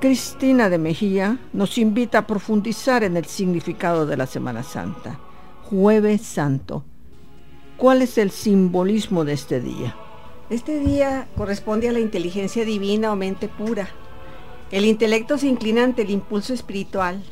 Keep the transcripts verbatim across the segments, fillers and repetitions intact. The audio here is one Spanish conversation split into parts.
Cristina de Mejía nos invita a profundizar en el significado de la Semana Santa, Jueves Santo. ¿Cuál es el simbolismo de este día? Este día corresponde a la inteligencia divina o mente pura. El intelecto se inclina ante el impulso espiritual.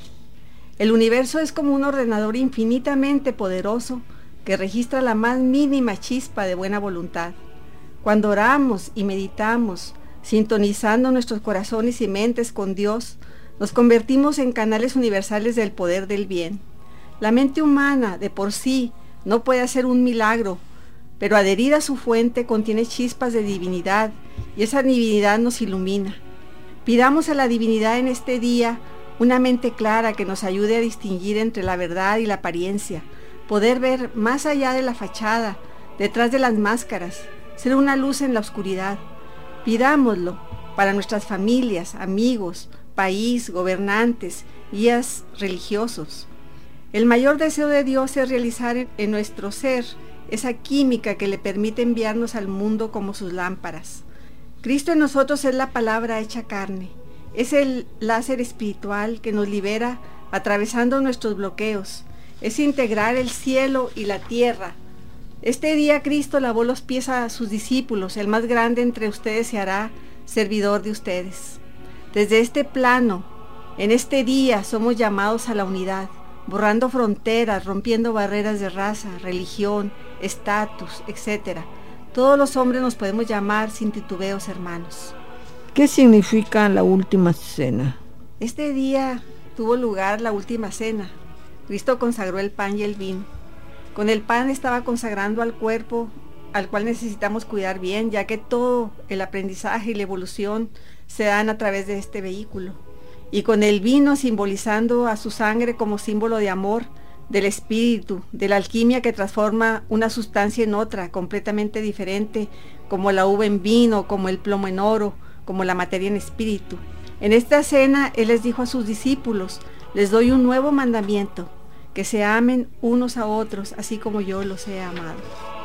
El universo es como un ordenador infinitamente poderoso que registra la más mínima chispa de buena voluntad. Cuando oramos y meditamos, sintonizando nuestros corazones y mentes con Dios, nos convertimos en canales universales del poder del bien. La mente humana, de por sí, no puede hacer un milagro, pero adherida a su fuente contiene chispas de divinidad, y esa divinidad nos ilumina. Pidamos a la divinidad en este día una mente clara que nos ayude a distinguir entre la verdad y la apariencia, poder ver más allá de la fachada, detrás de las máscaras, ser una luz en la oscuridad. Pidámoslo para nuestras familias, amigos, país, gobernantes, guías religiosos. El mayor deseo de Dios es realizar en nuestro ser esa química que le permite enviarnos al mundo como sus lámparas. Cristo en nosotros es la palabra hecha carne, es el láser espiritual que nos libera atravesando nuestros bloqueos, es integrar el cielo y la tierra. Este día Cristo lavó los pies a sus discípulos, el más grande entre ustedes se hará servidor de ustedes. Desde este plano, en este día somos llamados a la unidad, borrando fronteras, rompiendo barreras de raza, religión, estatus, etcétera. Todos los hombres nos podemos llamar sin titubeos hermanos. ¿Qué significa la última cena? Este día tuvo lugar la última cena. Cristo consagró el pan y el vino. Con el pan estaba consagrando al cuerpo, al cual necesitamos cuidar bien, ya que todo el aprendizaje y la evolución se dan a través de este vehículo. Y con el vino simbolizando a su sangre como símbolo de amor, del espíritu, de la alquimia que transforma una sustancia en otra, completamente diferente, como la uva en vino, como el plomo en oro, como la materia en espíritu. En esta cena, Él les dijo a sus discípulos: les doy un nuevo mandamiento, que se amen unos a otros, así como yo los he amado.